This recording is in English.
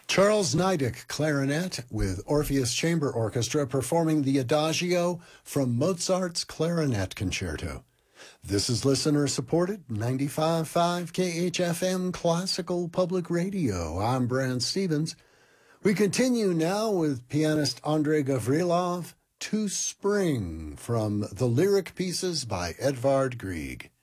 Charles Niedek, clarinet, with Orpheus Chamber Orchestra performing the Adagio from Mozart's Clarinet Concerto. This is listener-supported 95.5 KHFM Classical Public Radio. I'm Brant Stevens. We continue now with pianist Andrei Gavrilov, To Spring, from the lyric pieces by Edvard Grieg.